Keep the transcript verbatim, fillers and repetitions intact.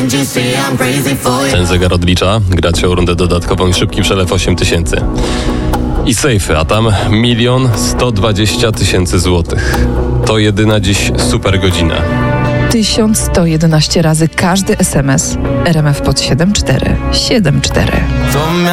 Ten zegar odlicza, gracie o rundę dodatkową i szybki przelew osiem tysięcy. I sejfy, a tam milion sto dwadzieścia tysięcy złotych. To jedyna dziś super godzina. tysiąc sto jedenaście razy każdy es em es. R M F pod siedem cztery siedem cztery.